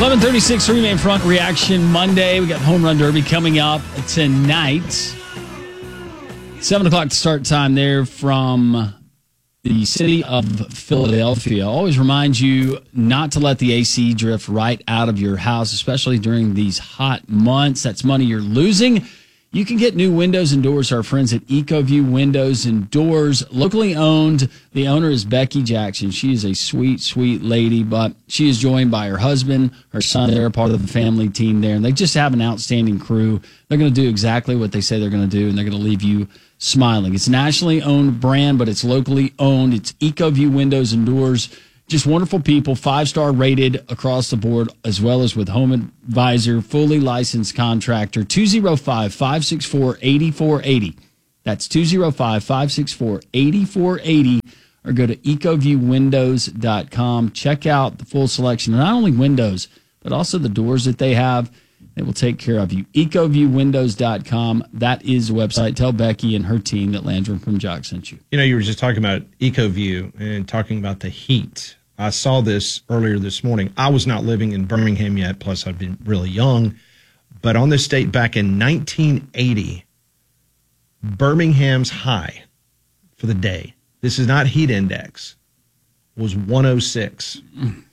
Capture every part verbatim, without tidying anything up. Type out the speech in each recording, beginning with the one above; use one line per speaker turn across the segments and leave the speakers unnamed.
eleven thirty-six Remain Front Reaction Monday. We got Home Run Derby coming up tonight. seven o'clock to start time there from the city of Philadelphia. Always remind you not to let the A C drift right out of your house, especially during these hot months. That's money you're losing. You can get new windows and doors. Our friends at EcoView Windows and Doors, locally owned. The owner is Becky Jackson. She is a sweet, sweet lady, but she is joined by her husband, her son. They're part of the family team there, and they just have an outstanding crew. They're going to do exactly what they say they're going to do, and they're going to leave you smiling. It's a nationally owned brand, but it's locally owned. It's EcoView Windows and Doors. Just wonderful people, five-star rated across the board, as well as with Home Advisor, fully licensed contractor, two oh five, five six four, eight four eight oh. That's two oh five, five six four, eight four eight oh, or go to eco view windows dot com. Check out the full selection of not only windows, but also the doors that they have. They will take care of you. eco view windows dot com. That is the website. Tell Becky and her team that Landrum from Jock sent you.
You know, you were just talking about EcoView and talking about the heat. I saw this earlier this morning. I was not living in Birmingham yet, plus I've been really young. But on this date back in nineteen eighty, Birmingham's high for the day, this is not heat index, was one oh six. Mm.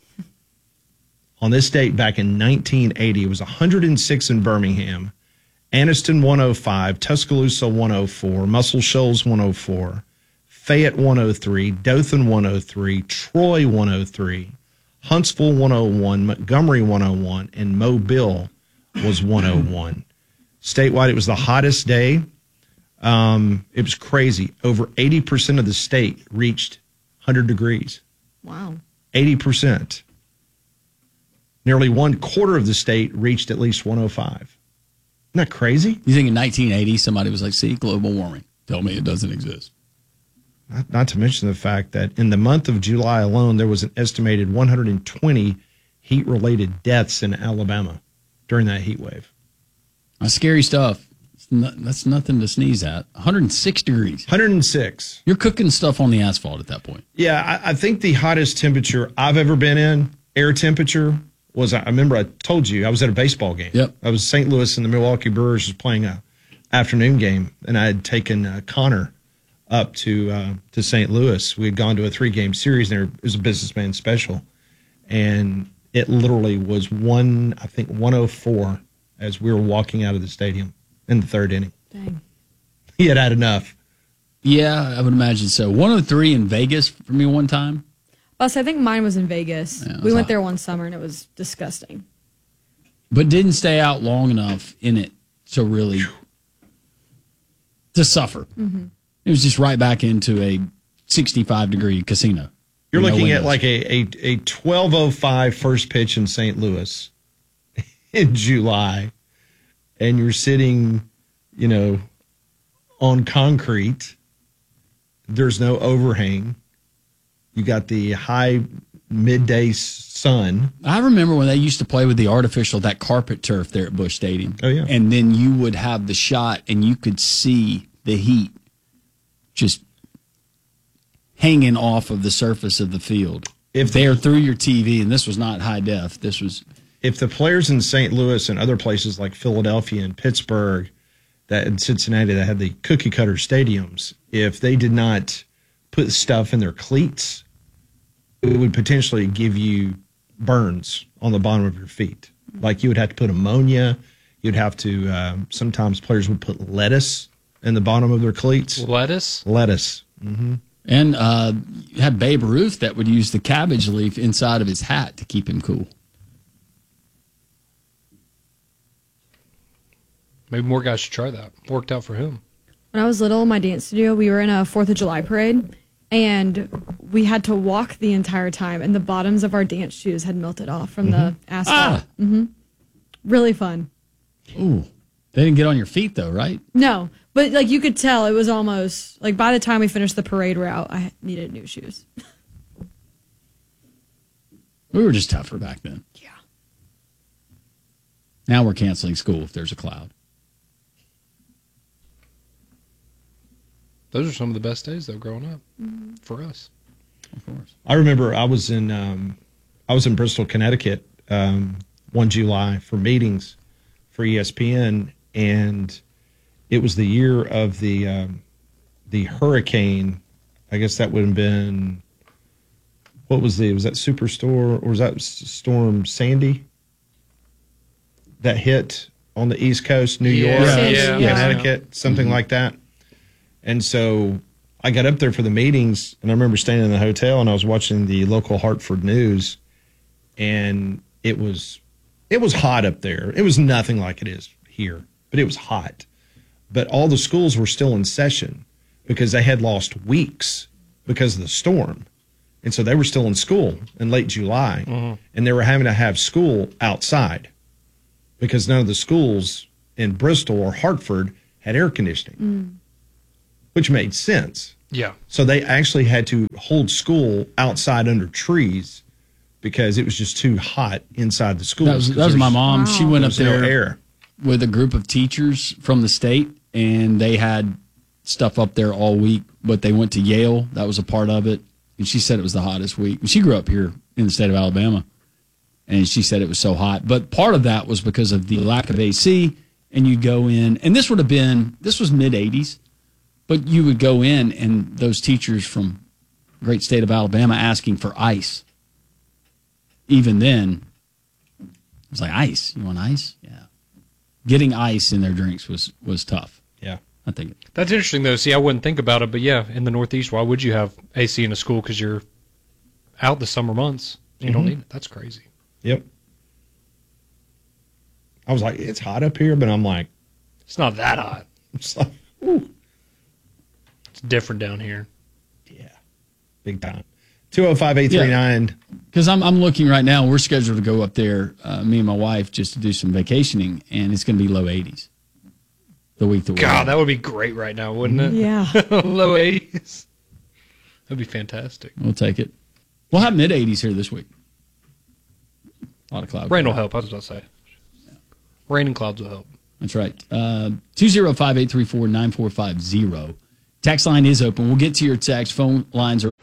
On this date back in nineteen eighty, it was one hundred six in Birmingham, Anniston one oh five, Tuscaloosa one oh four, Muscle Shoals one oh four, Fayette one oh three, Dothan one oh three, Troy one oh three, Huntsville one oh one, Montgomery one oh one, and Mobile was one oh one. Statewide, it was the hottest day. Um, it was crazy. Over eighty percent of the state reached one hundred degrees.
Wow.
eighty percent. Nearly one quarter of the state reached at least one oh five. Isn't that crazy?
You think in nineteen eighty, somebody was like, see, global warming. Tell me it doesn't exist.
Not, not to mention the fact that in the month of July alone, there was an estimated one hundred twenty heat-related deaths in Alabama during that heat wave.
That's scary stuff. Not, that's nothing to sneeze at. one hundred six degrees.
one hundred six.
You're cooking stuff on the asphalt at that point.
Yeah, I, I think the hottest temperature I've ever been in, air temperature, was, I remember I told you, I was at a baseball game.
Yep.
I was Saint Louis and the Milwaukee Brewers was playing a afternoon game, and I had taken uh, Connor up to uh, to Saint Louis. We had gone to a three-game series, and it was a businessman special. And it literally was one, I think, one oh four as we were walking out of the stadium in the third inning.
Dang.
He had had enough.
Yeah, I would imagine so. one oh three in Vegas for me one time.
Plus, I think mine was in Vegas.
Yeah,
we went
hot.
there one summer, and it was disgusting.
But didn't stay out long enough in it to really to suffer.
Mm-hmm.
It was just right back into a sixty-five degree casino.
You're
No
looking
windows.
at like a, a, a twelve oh five first pitch in Saint Louis in July, and you're sitting, you know, on concrete. There's no overhang. You got the high midday sun.
I remember when they used to play with the artificial, that carpet turf there at Busch Stadium.
Oh, yeah.
And then you would have the shot and you could see the heat just hanging off of the surface of the field.
If
they're through your T V, and this was not high def. This was.
If the players in Saint Louis and other places like Philadelphia and Pittsburgh, that in Cincinnati that had the cookie cutter stadiums, if they did not put stuff in their cleats, it would potentially give you burns on the bottom of your feet. Like you would have to put ammonia. You'd have to, uh, sometimes players would put lettuce in the bottom of their cleats.
Lettuce?
Lettuce. Mm-hmm.
And uh, you had Babe Ruth that would use the cabbage leaf inside of his hat to keep him cool.
Maybe more guys should try that. Worked out for him.
When I was little in my dance studio, we were in a fourth of July parade, and we had to walk the entire time, and the bottoms of our dance shoes had melted off from
Mm-hmm.
the asphalt.
Ah.
Mm-hmm. Really fun.
Ooh. They didn't get on your feet, though, right?
No, but like you could tell it was almost, like by the time we finished the parade route, I needed new shoes.
We were just tougher back then.
Yeah.
Now we're canceling school if there's a cloud.
Those are some of the best days, though, growing up mm-hmm. for us.
Of course.
I remember I was in um, I was in Bristol, Connecticut, um, one July for meetings for E S P N, and it was the year of the um, the hurricane. I guess that would have been, what was the, was that Superstore, or was that Storm Sandy that hit on the East Coast, New
Yeah.
York,
Yeah. Yeah.
Connecticut, something
Mm-hmm.
like that. And so I got up there for the meetings, and I remember staying in the hotel, and I was watching the local Hartford news, and it was it was hot up there. It was nothing like it is here, but it was hot. But all the schools were still in session because they had lost weeks because of the storm. And so they were still in school in late July,
Mm-hmm.
and they were having to have school outside because none of the schools in Bristol or Hartford had air conditioning, which made sense.
Yeah.
So they actually had to hold school outside under trees because it was just too hot inside the schools.
That was,
'cause
that was my
there's-
mom. She went up
there's no
there
air.
with a group of teachers from the state, and they had stuff up there all week, but they went to Yale. That was a part of it. And she said it was the hottest week. She grew up here in the state of Alabama, and she said it was so hot. But part of that was because of the lack of A C, and you'd go in, and this would have been, this was mid-eighties, but you would go in, and those teachers from great state of Alabama asking for ice. Even then, it was like, ice? You want ice? Yeah. Getting ice in their drinks was, was tough.
Yeah.
I think.
That's interesting, though. See, I wouldn't think about it, but yeah, in the Northeast, why would you have A C in a school? Because you're out the summer months. You don't need it. That's crazy.
Yep. I was like, it's hot up here, but I'm like,
It's not that hot.
it's like, ooh,
It's different down here.
yeah, big time. two oh five, eight three nine.
Because I'm, I'm looking right now, we're scheduled to go up there, uh, me and my wife, just to do some vacationing, and it's going to be low eighties the week that we're
God,
there.
that would be great right now, wouldn't it?
Yeah.
Low eighties. That'd be fantastic.
We'll take it. We'll have mid eighties here this week. A lot of clouds.
Rain will help, I was about to say. Rain and clouds will help.
That's right. Uh, two oh five, eight three four, nine four five zero. Text line is open. We'll get to your text. Phone lines are.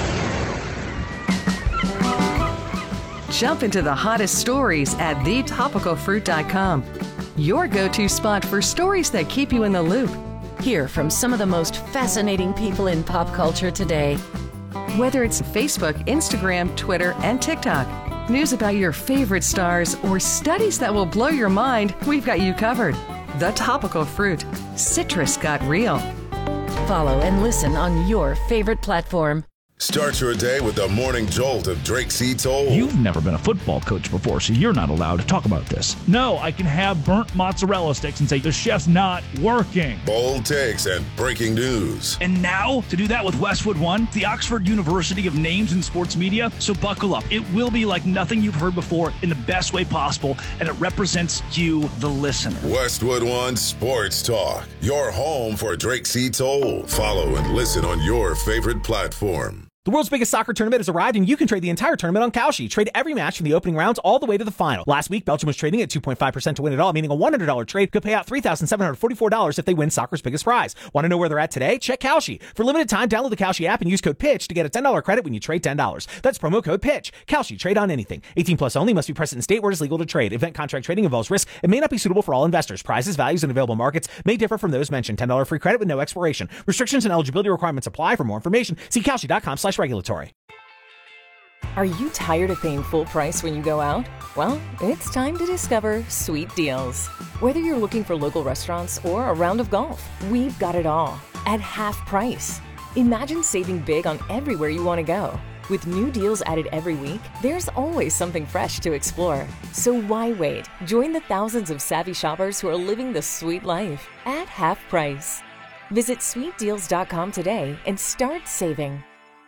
Jump into the hottest stories at the topical fruit dot com. Your go-to spot for stories that keep you in the loop.
Hear from some of the most fascinating people in pop culture today.
Whether it's Facebook, Instagram, Twitter, and TikTok, news about your favorite stars, or studies that will blow your mind, we've got you covered. The Topical Fruit. Citrus got real.
Follow and listen on your favorite platform.
Start your day with the morning jolt of Drake C. Toll.
You've never been a football coach before, so you're not allowed to talk about this. No, I can have burnt mozzarella sticks and say the chef's not working.
Bold takes and breaking news.
And now, to do that with Westwood One, the Oxford University of Names in Sports Media. So buckle up. It will be like nothing you've heard before in the best way possible, and it represents you, the listener.
Westwood One Sports Talk. Your home for Drake C. Toll. Follow and listen on your favorite platform.
The world's biggest soccer tournament has arrived, and you can trade the entire tournament on Kalshi. Trade every match from the opening rounds all the way to the final. Last week, Belgium was trading at two point five percent to win it all, meaning a one hundred dollars trade could pay out three thousand seven hundred forty-four dollars if they win soccer's biggest prize. Want to know where they're at today? Check Kalshi. For limited time, download the Kalshi app and use code PITCH to get a ten dollars credit when you trade ten dollars. That's promo code PITCH. Kalshi. Trade on anything. eighteen plus only. Must be present in state where it is legal to trade. Event contract trading involves risk and may not be suitable for all investors. Prizes, values, and available markets may differ from those mentioned. ten dollars free credit with no expiration. Restrictions and eligibility requirements apply. For more information, see Kalshi.com slash regulatory.
Are you tired of paying full price when you go out? Well, it's time to discover Sweet Deals. Whether you're looking for local restaurants or a round of golf, we've got it all at half price. Imagine saving big on everywhere you want to go. With new deals added every week, there's always something fresh to explore. So why wait? Join the thousands of savvy shoppers who are living the sweet life at half price. Visit sweet deals dot com today and start saving.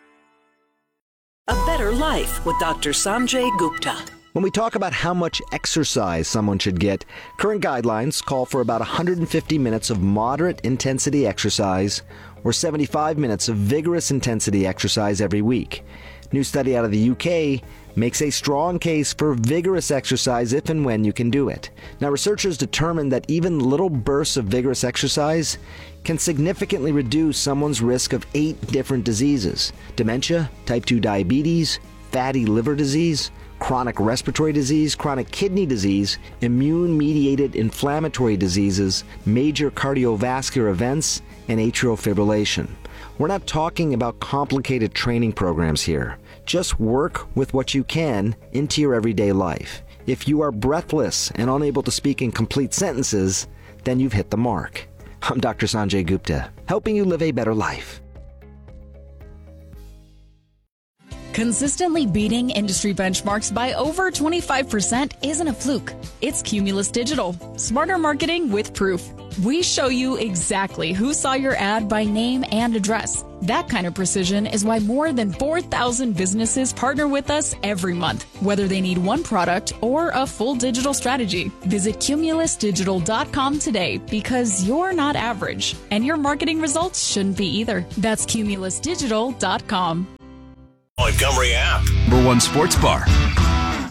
A Better Life with Doctor Sanjay Gupta.
When we talk about how much exercise someone should get, current guidelines call for about one hundred fifty minutes of moderate intensity exercise or seventy-five minutes of vigorous intensity exercise every week. New study out of the U K makes a strong case for vigorous exercise if and when you can do it. Now, researchers determined that even little bursts of vigorous exercise can significantly reduce someone's risk of eight different diseases: dementia, type two diabetes, fatty liver disease, chronic respiratory disease, chronic kidney disease, immune-mediated inflammatory diseases, major cardiovascular events, and atrial fibrillation. We're not talking about complicated training programs here. Just work with what you can into your everyday life. If you are breathless and unable to speak in complete sentences, then you've hit the mark. I'm Doctor Sanjay Gupta, helping you live a better life.
Consistently beating industry benchmarks by over twenty-five percent isn't a fluke. It's Cumulus Digital. Smarter marketing with proof. We show you exactly who saw your ad by name and address. That kind of precision is why more than four thousand businesses partner with us every month, whether they need one product or a full digital strategy. Visit Cumulus Digital dot com today because you're not average, and your marketing results shouldn't be either. That's Cumulus Digital dot com.
Montgomery app. Number one sports bar.